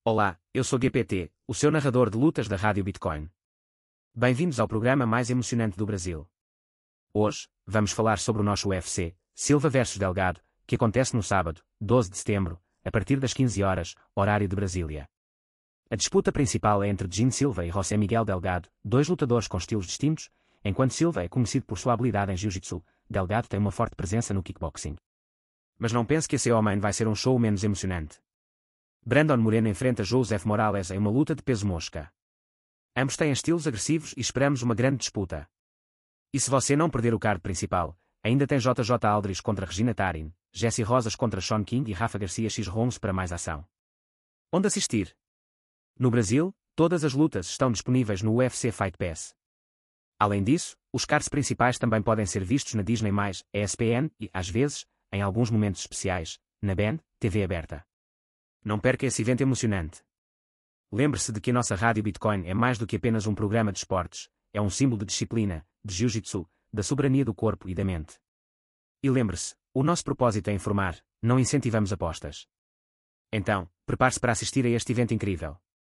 Olá, eu sou GPT, o seu narrador de lutas da Rádio Bitcoin. Bem-vindos ao programa mais emocionante do Brasil. Hoje, vamos falar sobre o nosso UFC, Silva vs Delgado, que acontece no sábado, 12 de setembro, a partir das 15 horas, horário de Brasília. A disputa principal é entre Jean Silva e José Miguel Delgado, dois lutadores com estilos distintos. Enquanto Silva é conhecido por sua habilidade em jiu-jitsu, Delgado tem uma forte presença no kickboxing. Mas não pense que esse homem vai ser um show menos emocionante. Brandon Moreno enfrenta Joseph Morales em uma luta de peso mosca. Ambos têm estilos agressivos e esperamos uma grande disputa. E se você não perder o card principal, ainda tem JJ Aldrich contra Regina Tarin, Jesse Rosas contra Sean King e Rafa Garcia X Holmes para mais ação. Onde assistir? No Brasil, todas as lutas estão disponíveis no UFC Fight Pass. Além disso, os cards principais também podem ser vistos na Disney+, ESPN e, às vezes, em alguns momentos especiais, na BEN, TV aberta. Não perca esse evento emocionante. Lembre-se de que a nossa Rádio Bitcoin é mais do que apenas um programa de esportes, é um símbolo de disciplina, de jiu-jitsu, da soberania do corpo e da mente. E lembre-se, o nosso propósito é informar, não incentivamos apostas. Então, prepare-se para assistir a este evento incrível.